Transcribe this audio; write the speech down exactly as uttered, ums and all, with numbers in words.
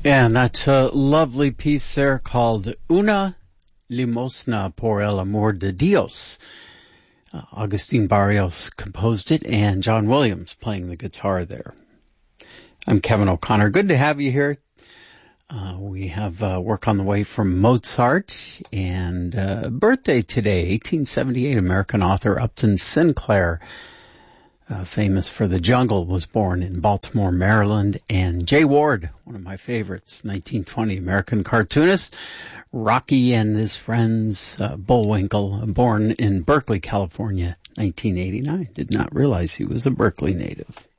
And that uh, lovely piece there called Una Limosna por el Amor de Dios. Uh, Agustin Barrios composed it, and John Williams playing the guitar there. I'm Kevin O'Connor. Good to have you here. Uh, we have uh, work on the way from Mozart, and uh, birthday today, eighteen seventy-eight, American author Upton Sinclair, uh, famous for The Jungle, was born in Baltimore, Maryland. And Jay Ward, one of my favorites, nineteen twenty, American cartoonist. Rocky and his friends, uh, Bullwinkle, born in Berkeley, California, nineteen eighty-nine. Did not realize he was a Berkeley native.